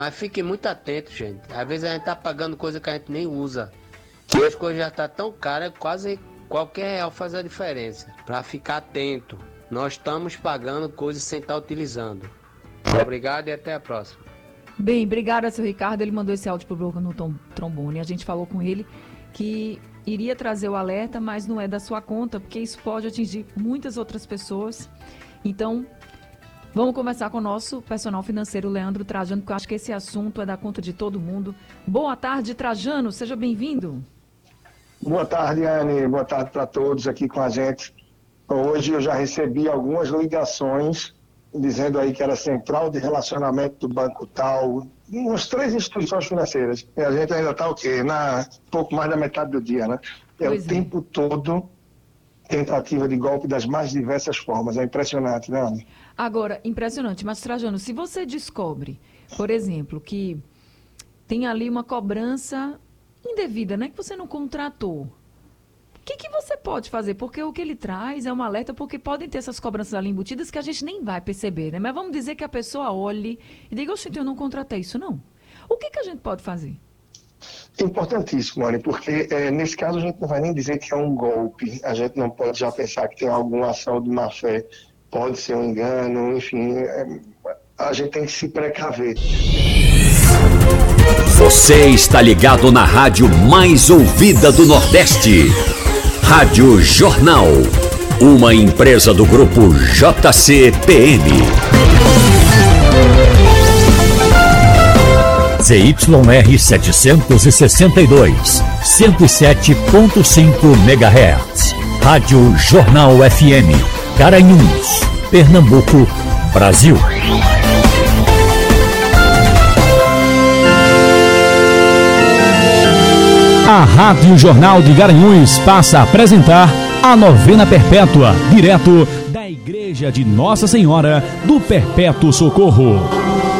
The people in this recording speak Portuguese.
Mas fique muito atento, gente. Às vezes a gente tá pagando coisa que a gente nem usa. E as coisas já tá tão caras, quase qualquer real faz a diferença. Para ficar atento. Nós estamos pagando coisas sem estar utilizando. Obrigado e até a próxima. Bem, obrigada, seu Ricardo. Ele mandou esse áudio pro bloco no trombone. A gente falou com ele que iria trazer o alerta, mas não é da sua conta, porque isso pode atingir muitas outras pessoas. Então, vamos conversar com o nosso personal financeiro, Leandro Trajano, porque eu acho que esse assunto é da conta de todo mundo. Boa tarde, Trajano. Seja bem-vindo. Boa tarde, Anne. Boa tarde para todos aqui com a gente. Hoje eu já recebi algumas ligações dizendo aí que era central de relacionamento do banco tal, umas 3 instituições financeiras. E a gente ainda está o quê? Pouco mais da metade do dia, né? Tempo todo tentativa de golpe das mais diversas formas. É impressionante, né, Anne? Agora, impressionante. Mas, Trajano, se você descobre, por exemplo, que tem ali uma cobrança indevida, né, que você não contratou, o que você pode fazer? Porque o que ele traz é um alerta, porque podem ter essas cobranças ali embutidas que a gente nem vai perceber, né? Mas vamos dizer que a pessoa olhe e diga, oxe, eu não contratei isso, não. O que a gente pode fazer? Importantíssimo, Anne, porque nesse caso a gente não vai nem dizer que é um golpe. A gente não pode já pensar que tem alguma ação de má-fé. Pode ser um engano, enfim, a gente tem que se precaver. Você está ligado na rádio mais ouvida do Nordeste. Rádio Jornal, uma empresa do grupo JCPM. ZYR 762, 107.5 MHz. Rádio Jornal FM, Garanhuns, Pernambuco, Brasil. A Rádio Jornal de Garanhuns passa a apresentar a novena perpétua, direto da Igreja de Nossa Senhora do Perpétuo Socorro.